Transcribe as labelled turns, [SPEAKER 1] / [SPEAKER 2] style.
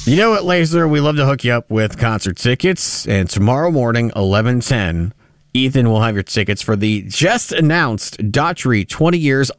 [SPEAKER 1] You know what, Laser? We love to hook you up with concert tickets. And tomorrow morning, 11:10, Ethan will have your tickets for the just announced Daughtry 20 Years